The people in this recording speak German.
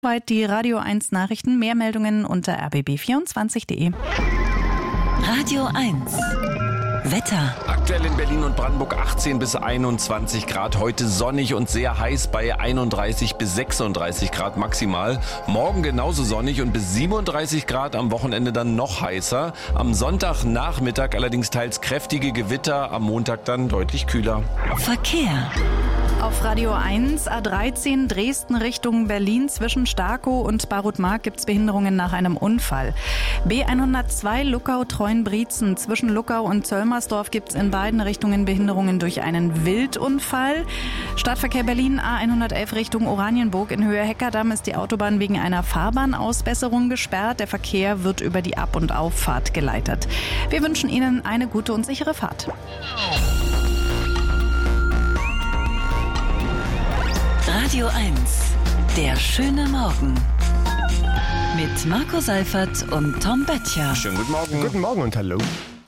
Soweit die Radio 1 Nachrichten. Mehr Meldungen unter rbb24.de. Radio 1 Wetter. Aktuell in Berlin und Brandenburg 18 bis 21 Grad. Heute sonnig und sehr heiß bei 31 bis 36 Grad maximal. Morgen genauso sonnig und bis 37 Grad. Am Wochenende dann noch heißer. Am Sonntagnachmittag allerdings teils kräftige Gewitter. Am Montag dann deutlich kühler. Verkehr. Auf Radio 1 A13 Dresden Richtung Berlin zwischen Starkow und Barutmark gibt es Behinderungen nach einem Unfall. B102 Luckau-Treuenbrietzen zwischen Luckau und Zöllmersdorf gibt es in beiden Richtungen Behinderungen durch einen Wildunfall. Stadtverkehr Berlin A111 Richtung Oranienburg in Höhe Heckerdamm ist die Autobahn wegen einer Fahrbahnausbesserung gesperrt. Der Verkehr wird über die Ab- und Auffahrt geleitet. Wir wünschen Ihnen eine gute und sichere Fahrt. Radio 1, der schöne Morgen. Mit Marco Seifert und Tom Böttcher. Schönen guten Morgen. Guten Morgen und hallo.